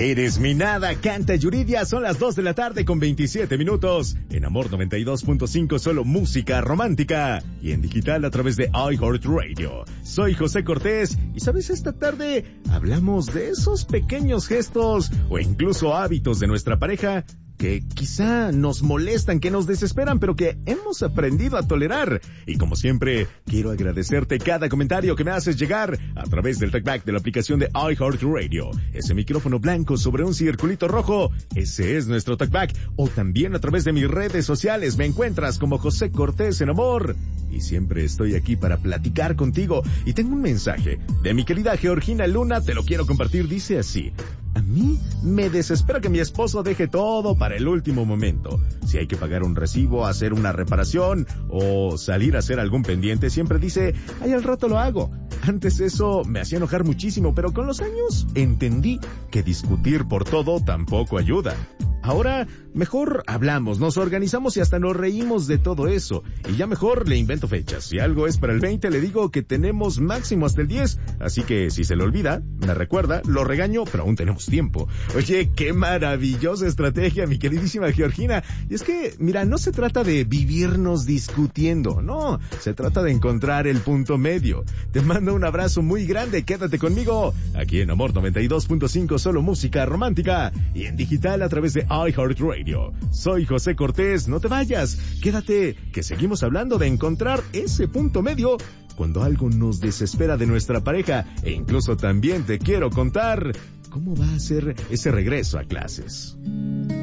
Eres mi nada, canta Yuridia. Son las 2 de la tarde con 27 minutos. En Amor 92.5, solo música romántica. Y en digital a través de iHeartRadio. Soy José Cortés. Y sabes, esta tarde hablamos de esos pequeños gestos o incluso hábitos de nuestra pareja que quizá nos molestan, que nos desesperan, pero que hemos aprendido a tolerar. Y como siempre, quiero agradecerte cada comentario que me haces llegar a través del talkback de la aplicación de iHeartRadio. Ese micrófono blanco sobre un circulito rojo, ese es nuestro talkback. O también a través de mis redes sociales, me encuentras como José Cortés en Amor. Y siempre estoy aquí para platicar contigo. Y tengo un mensaje de mi querida Georgina Luna, te lo quiero compartir, dice así: a mí me desespera que mi esposo deje todo para el último momento. Si hay que pagar un recibo, hacer una reparación o salir a hacer algún pendiente, siempre dice, ay, al rato lo hago. Antes eso me hacía enojar muchísimo, pero con los años entendí que discutir por todo tampoco ayuda. Ahora, mejor hablamos, nos organizamos y hasta nos reímos de todo eso. Y ya mejor le invento fechas. Si algo es para el 20, le digo que tenemos máximo hasta el 10. Así que si se le olvida, me recuerda, lo regaño, pero aún tenemos tiempo. Oye, qué maravillosa estrategia, mi queridísima Georgina. Y es que, mira, no se trata de vivirnos discutiendo, no. Se trata de encontrar el punto medio. Te mando un abrazo muy grande, quédate conmigo. Aquí en Amor 92.5, solo música romántica. Y en digital a través de iHeartRadio. Soy José Cortés, no te vayas, quédate, que seguimos hablando de encontrar ese punto medio cuando algo nos desespera de nuestra pareja, e incluso también te quiero contar cómo va a ser ese regreso a clases.